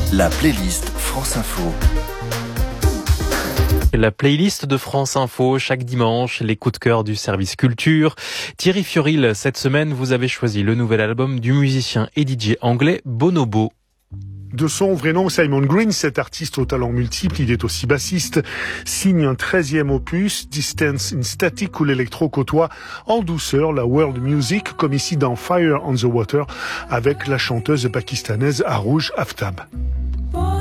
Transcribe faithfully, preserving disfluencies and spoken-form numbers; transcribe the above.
La playlist France Info. La playlist de France Info, chaque dimanche, les coups de cœur du service culture. Thierry Fioril, cette semaine, vous avez choisi le nouvel album du musicien et D J anglais Bonobo. De son vrai nom, Simon Green, cet artiste au talent multiple, il est aussi bassiste, signe un treizième opus, Distance in Static, où l'électro côtoie en douceur la world music, comme ici dans Fire on the Water, avec la chanteuse pakistanaise Arooj Aftab.